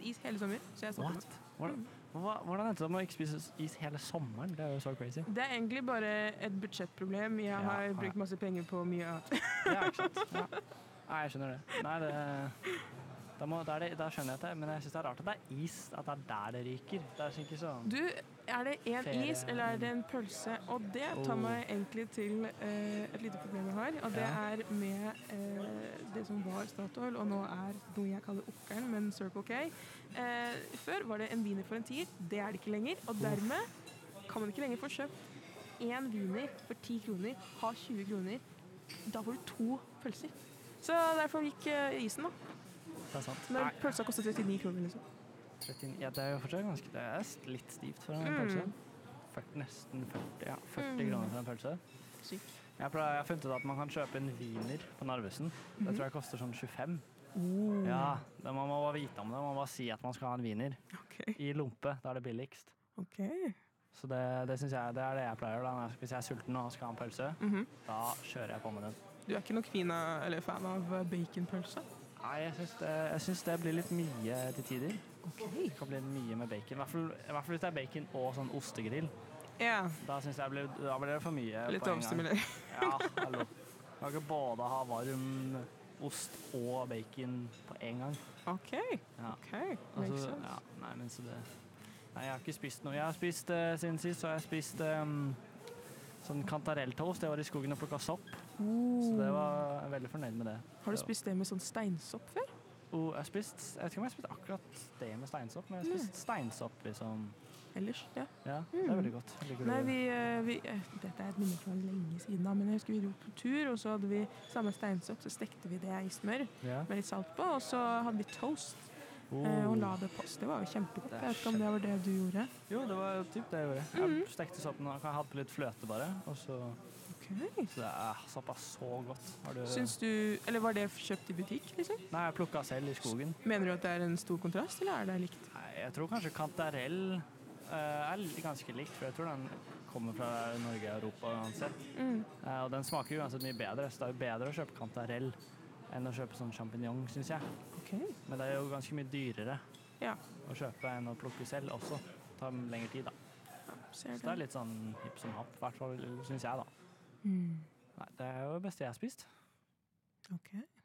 is hele sommer, så jeg stopper What? Hvordan endte det med å ikke spise is hele sommeren? Det er jo så crazy. Det er egentlig bare et budsjettproblem. Jeg har brukt masse penger på mye annet. Ja, ikke sant? Ja. Nei, jeg skjønner det. Nei, da skjønner jeg det, men jeg synes det er rart at det er is, at det er der det ryker. Det er ikke sånn... Du, er det en is, eller er det en pølse? Og det tar meg egentlig til et lite problem jeg har, og det er med det som var Statoil, og nå er noe jeg kaller okkeren, men Circle K. Før var det en wiener for en 10, det er det ikke lenger, og dermed kan man ikke lenger få kjøpt en wiener for 10 kroner, ha 20 kroner, da får du 2 pølser. Så derfor gikk isen da. Det er sant. Når pølsa kostet 39 kroner liksom. 39, ja, det er jo fortsatt ganske, det er litt stivt for en pølse. Nesten 40 kroner for en pølse. Sykt. Jeg har funnet ut at man kan kjøpe en wiener på Narvesen. Det tror jeg koster sånn 25. Ja, man må bare vite om det. Man må bare si at man skal ha en wiener. Okay. I lompe, da er det billigst. Ok. Så det synes jeg, det er det jeg pleier da. Hvis jeg er sulten og skal ha en pølse, da kjører jeg på med den. Du er ikke noen fan av baconpølse? Nei, jeg synes det blir litt mye til tider. Okay. Det kan bli mye med bacon. I hvert fall hvis det er bacon og sånn ostegrill. Ja. Da synes jeg da blir det for mye litt på en gang. overstimulering. Ja, hallo. Man kan ikke både ha varm ost og bacon på en gang. Ok, Ja. ok. Makes sense. Ja, nei, men så det... Nei, jeg har ikke spist noe. Jeg har spist, siden sist, så har jeg spist sånn kantarelltoast. Det var i skogen og plukket sopp. Så det var jeg veldig fornøyd med det. Har du spist det med sånn steinsopp før? Jeg vet ikke om jeg har spist akkurat det med steinsopp, men jeg har spist steinsopp liksom. Ellers, ja. Ja, det er veldig godt. Nei, dette er et minne fra lenge siden da, men jeg husker vi dro på tur, og så hadde vi samme steinsopp, så stekte vi det i smør med litt salt på, og så hadde vi toast. Og la det på. Det var jo kjempegodt. Jeg vet ikke om det var det du gjorde. Jo, det var jo typ det jeg gjorde. Jeg stekte soppen og hadde på litt fløte bare, og så... Så det er såpass så godt. Syns du, eller var det kjøpt i butikk, liksom? Nei, jeg plukket selv i skogen. Mener du at det er en stor kontrast, eller er det likt? Nei, jeg tror kanskje kantarell er ganske likt, for jeg tror den kommer fra Norge og Europa uansett. Og den smaker jo uansett mye bedre, så det er jo bedre å kjøpe kantarell enn å kjøpe sånn champignon, synes jeg. Okay. Men det er jo ganske mye dyrere å kjøpe enn å plukke selv også. Det tar lengre tid, da. Ja, så det er litt sånn hipp som happ, i hvert fall synes jeg, da. Nei, det er jo det beste jeg har spist. Ok.